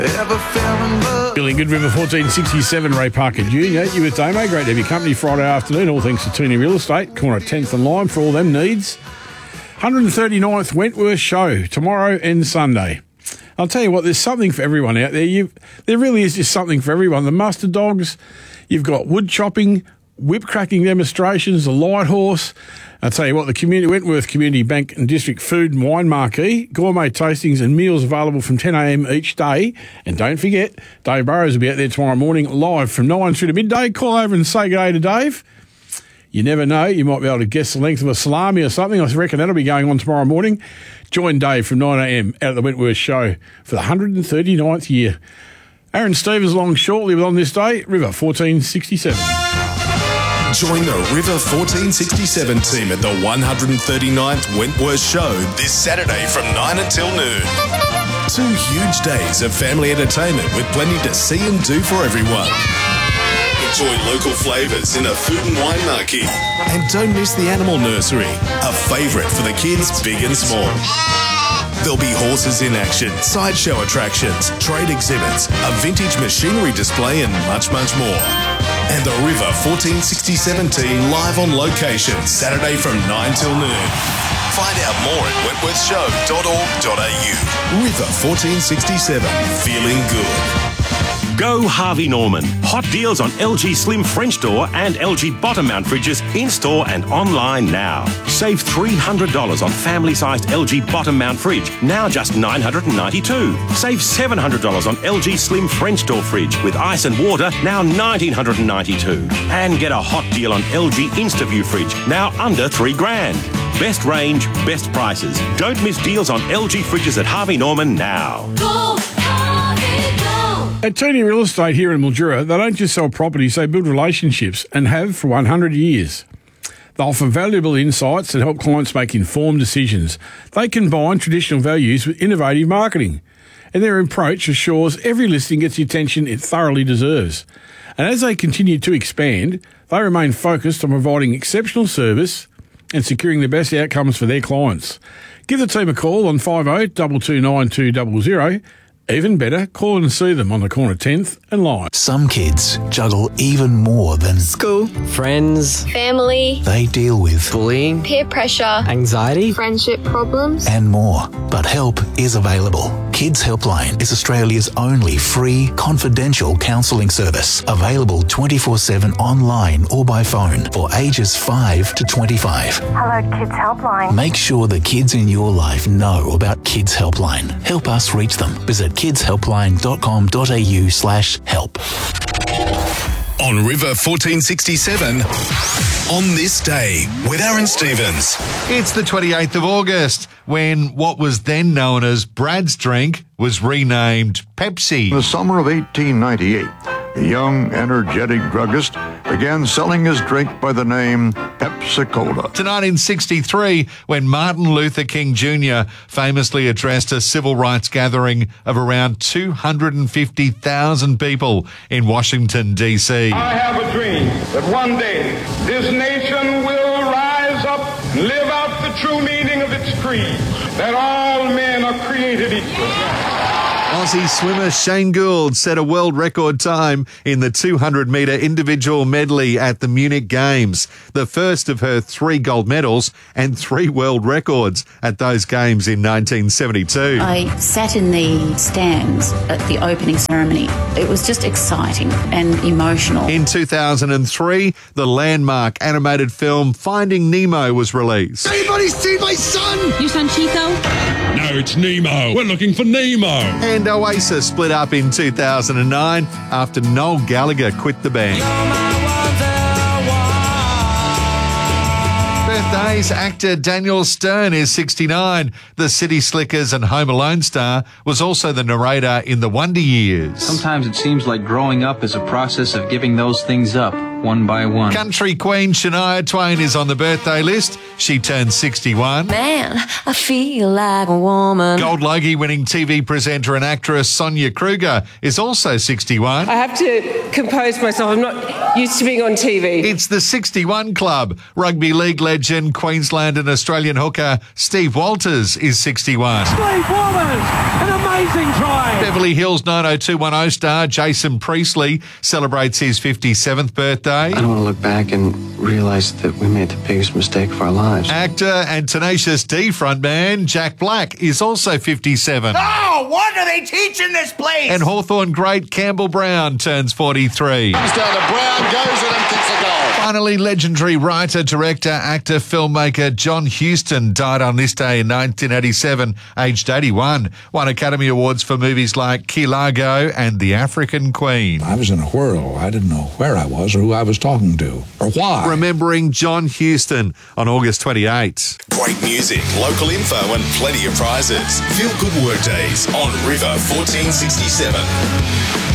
Feeling good, River 1467, Ray Parker Jr. You with Damo, great to have your company Friday afternoon. All thanks to Tooney Real Estate, corner 10th and Lime for all them needs. 139th Wentworth Show, tomorrow and Sunday. I'll tell you what, there's something for everyone out there. There really is just something for everyone. The mustard dogs, you've got wood chopping, whip cracking demonstrations, the light horse. I'll tell you what, the Wentworth Community Bank and District Food and Wine Marquee, gourmet tastings and meals available from 10 a.m. each day. And don't forget, Dave Burrows will be out there tomorrow morning live from 9 through to midday. Call over and say good day to Dave. You never know, you might be able to guess the length of a salami or something. I reckon that'll be going on tomorrow morning. Join Dave from 9 a.m. out at the Wentworth Show for the 139th year. Aaron Stevens along shortly with On This Day, River 1467. Join the River 1467 team at the 139th Wentworth Show this Saturday from 9 until noon. 2 huge days of family entertainment with plenty to see and do for everyone. Enjoy local flavours in the food and wine marquee. And don't miss the animal nursery, a favourite for the kids big and small. There'll be horses in action, sideshow attractions, trade exhibits, a vintage machinery display and much, much more. And the River 1467 team live on location Saturday from 9 till noon. Find out more at wentworthshow.org.au. River 1467, feeling good. Go Harvey Norman. Hot deals on LG Slim French door and LG bottom mount fridges in-store and online now. Save $300 on family-sized LG bottom mount fridge, now just $992. Save $700 on LG Slim French door fridge with ice and water, now $1,992. And get a hot deal on LG InstaView fridge, now under $3,000. Best range, best prices. Don't miss deals on LG fridges at Harvey Norman now. Go Harvey, go! At Tooney Real Estate here in Mildura, they don't just sell properties, they build relationships and have for 100 years. They offer valuable insights that help clients make informed decisions. They combine traditional values with innovative marketing, and their approach assures every listing gets the attention it thoroughly deserves. And as they continue to expand, they remain focused on providing exceptional service and securing the best outcomes for their clients. Give the team a call on 50 229 200. Even better, call and see them on the corner 10th and Lime. Some kids juggle even more than school, friends, family. They deal with bullying, peer pressure, anxiety, friendship problems, and more. But help is available. Kids Helpline is Australia's only free, confidential counselling service. Available 24/7 online or by phone for ages 5 to 25. Hello, Kids Helpline. Make sure the kids in your life know about Kids Helpline. Help us reach them. Visit kidshelpline.com.au/help. On River 1467, On This Day with Aaron Stevens. It's the 28th of August when what was then known as Brad's Drink was renamed Pepsi. In the summer of 1898, a young, energetic druggist began selling his drink by the name Pepsi-Cola. To 1963, when Martin Luther King Jr. famously addressed a civil rights gathering of around 250,000 people in Washington, D.C. I have a dream that one day this nation will rise up and live out the true meaning of its creed, that all men are created equal. Aussie swimmer Shane Gould set a world record time in the 200-metre individual medley at the Munich Games, the first of her 3 gold medals and 3 world records at those games in 1972. I sat in the stands at the opening ceremony. It was just exciting and emotional. In 2003, the landmark animated film Finding Nemo was released. Anybody seen my son? Your son Chico? No, it's Nemo. We're looking for Nemo. And Oasis split up in 2009 after Noel Gallagher quit the band. Birthdays, actor Daniel Stern is 69. The City Slickers and Home Alone star was also the narrator in The Wonder Years. Sometimes it seems like growing up is a process of giving those things up one by one. Country queen Shania Twain is on the birthday list. She turned 61. Man, I feel like a woman. Gold Logie winning TV presenter and actress Sonia Kruger is also 61. I have to compose myself. I'm not used to being on TV. It's the 61 Club. Rugby league legend, Queensland and Australian hooker Steve Walters is 61. Steve Walters, amazing try. Beverly Hills 90210 star Jason Priestley celebrates his 57th birthday. I don't want to look back and realize that we made the biggest mistake of our lives. Actor and Tenacious D frontman Jack Black is also 57. Oh, what are they teaching this place? And Hawthorn great Campbell Brown turns 43. Comes down to Brown, goes it and kicks a goal. Finally, legendary writer, director, actor, filmmaker John Huston died on this day in 1987, aged 81. Won Academy Awards for movies like Key Largo and The African Queen. I was in a whirl. I didn't know where I was or who I was talking to or why. Remembering John Huston on August 28. Great music, local info and plenty of prizes. Feel good work days on River 1467.